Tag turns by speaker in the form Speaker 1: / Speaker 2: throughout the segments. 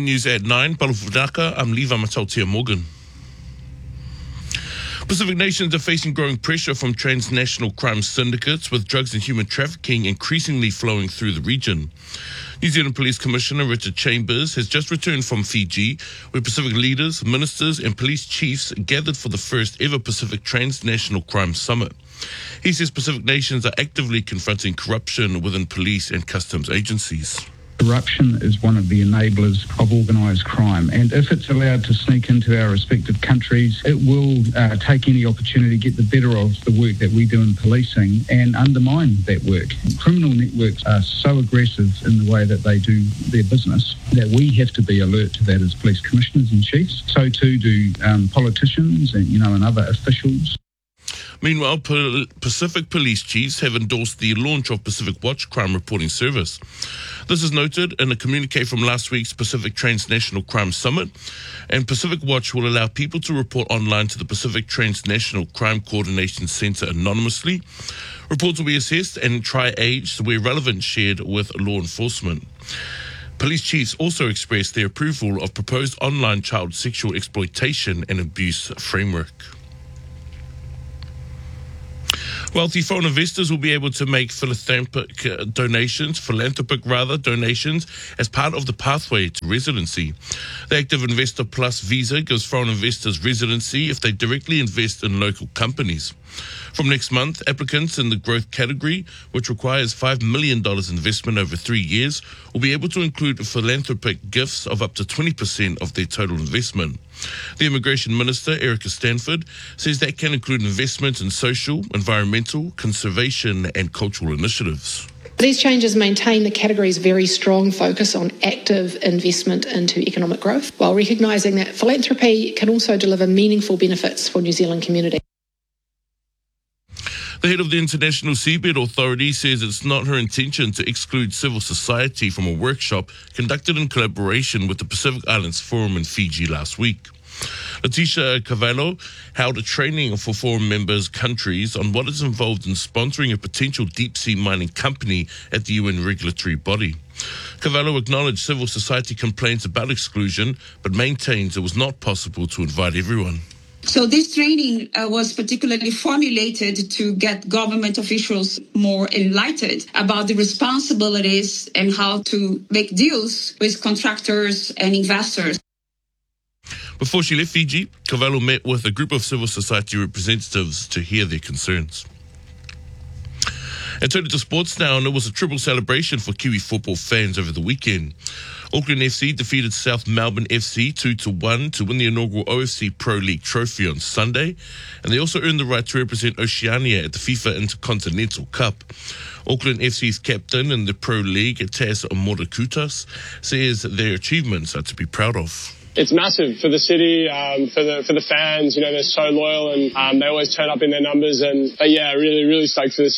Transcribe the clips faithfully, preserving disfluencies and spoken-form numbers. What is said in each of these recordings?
Speaker 1: News at nine. Palufudaka, I'm Levi Matautia Morgan. Pacific nations are facing growing pressure from transnational crime syndicates, with drugs and human trafficking increasingly flowing through the region. New Zealand Police Commissioner Richard Chambers has just returned from Fiji, where Pacific leaders, ministers and police chiefs gathered for the first ever Pacific Transnational Crime Summit. He says Pacific nations are actively confronting corruption within police and customs agencies.
Speaker 2: Corruption is one of the enablers of organised crime, and if it's allowed to sneak into our respective countries, it will uh, take any opportunity to get the better of the work that we do in policing and undermine that work. Criminal networks are so aggressive in the way that they do their business that we have to be alert to that as police commissioners and chiefs. So too do um, politicians and, you know, and other officials.
Speaker 1: Meanwhile, Pacific police chiefs have endorsed the launch of Pacific Watch Crime Reporting Service. This is noted in a communique from last week's Pacific Transnational Crime Summit, and Pacific Watch will allow people to report online to the Pacific Transnational Crime Coordination Centre anonymously. Reports will be assessed and tri-aged where relevant shared with law enforcement. Police chiefs also expressed their approval of proposed online child sexual exploitation and abuse framework. Wealthy foreign investors will be able to make philanthropic uh, donations, philanthropic rather, donations as part of the pathway to residency. The Active Investor Plus visa gives foreign investors residency if they directly invest in local companies. From next month, applicants in the growth category, which requires five million dollars investment over three years, will be able to include philanthropic gifts of up to twenty percent of their total investment. The Immigration Minister, Erica Stanford, says that can include investment in social, environmental, conservation and cultural initiatives.
Speaker 3: These changes maintain the category's very strong focus on active investment into economic growth, while recognising that philanthropy can also deliver meaningful benefits for New Zealand community.
Speaker 1: The head of the International Seabed Authority says it's not her intention to exclude civil society from a workshop conducted in collaboration with the Pacific Islands Forum in Fiji last week. Letitia Cavallo held a training for forum members' countries on what is involved in sponsoring a potential deep-sea mining company at the U N regulatory body. Cavallo acknowledged civil society complaints about exclusion, but maintains it was not possible to invite everyone.
Speaker 4: So this training uh, was particularly formulated to get government officials more enlightened about the responsibilities and how to make deals with contractors and investors.
Speaker 1: Before she left Fiji, Cavallo met with a group of civil society representatives to hear their concerns. And turning to sports now, and it was a triple celebration for Kiwi football fans over the weekend. Auckland F C defeated South Melbourne F C two to one to win the inaugural O F C Pro League trophy on Sunday, and they also earned the right to represent Oceania at the FIFA Intercontinental Cup. Auckland F C's captain in the Pro League, Taz Morakutas, says their achievements are to be proud of.
Speaker 5: It's massive for the city, um, for the for the fans. You know, they're so loyal and um, they always turn up in their numbers. And but yeah, really, really stoked for this.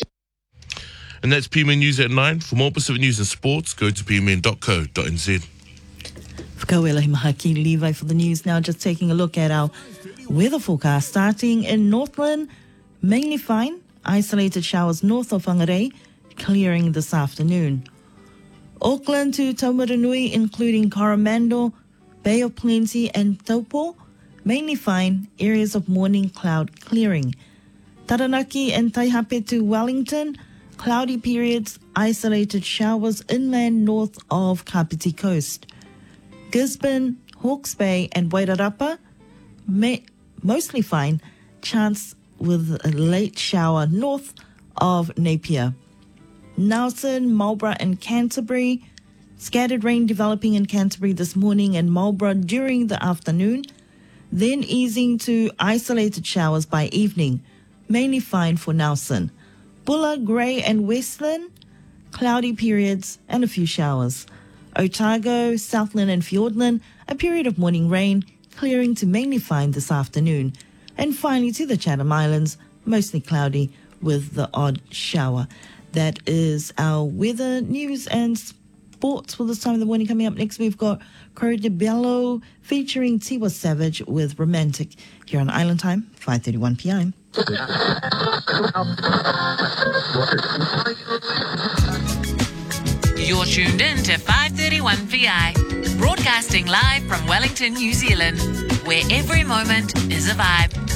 Speaker 1: And that's P M N News at nine. For more Pacific News and sports, go to p m n dot co dot n z.
Speaker 6: Whakauela Mahaki Levi for the news. Now just taking a look at our weather forecast. Starting in Northland, mainly fine. Isolated showers north of Whangarei, clearing this afternoon. Auckland to Taumarunui, including Coromandel, Bay of Plenty and Taupo, mainly fine. Areas of morning cloud clearing. Taranaki and Taihape to Wellington, cloudy periods, isolated showers inland north of Kapiti Coast. Gisborne, Hawke's Bay and Wairarapa, may, mostly fine, chance with a late shower north of Napier. Nelson, Marlborough and Canterbury, scattered rain developing in Canterbury this morning and Marlborough during the afternoon, then easing to isolated showers by evening, mainly fine for Nelson. Bulla, Grey and Westland, cloudy periods and a few showers. Otago, Southland and Fiordland, a period of morning rain, clearing to mainly fine this afternoon. And finally to the Chatham Islands, mostly cloudy with the odd shower. That is our weather, news and sports for this time of the morning. Coming up next, we've got Coro de Bello featuring Tiwa Savage with Romantic here on Island Time, five thirty-one p m.
Speaker 7: You're tuned in to five thirty-one P I. Broadcasting live from Wellington, New Zealand, where every moment is a vibe.